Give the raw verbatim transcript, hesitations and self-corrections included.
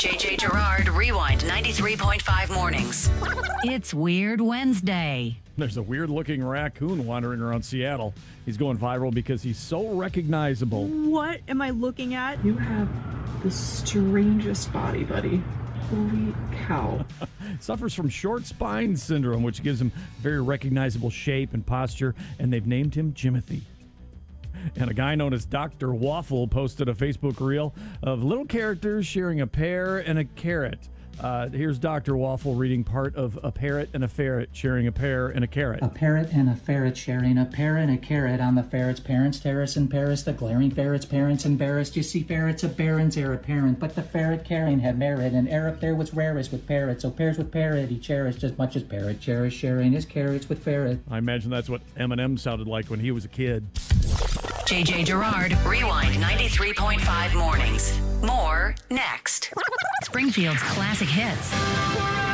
J J Gerard, Rewind ninety-three point five mornings. It's Weird Wednesday. There's a weird-looking raccoon wandering around Seattle. He's going viral because he's so recognizable. What am I looking at? You have the strangest body, buddy. Holy cow. Suffers from short spine syndrome, which gives him very recognizable shape and posture, and they've named him Jimothy. And a guy known as Doctor Waffle posted a Facebook reel of little characters sharing a pear and a carrot. Uh, here's Doctor Waffle reading part of A Parrot and a Ferret sharing a pear and a carrot. A parrot and a ferret sharing a pear and a carrot on the ferret's parents' terrace in Paris. The glaring ferret's parents embarrassed. You see, ferrets of barons heir apparent, but the ferret caring had merit. And heir up there was rarest with parrot, so pairs with parrot he cherished as much as parrot cherished, sharing his carrots with ferret. I imagine that's what Eminem sounded like when he was a kid. J J Gerard, Rewind ninety-three point five mornings. More next. Springfield's classic hits.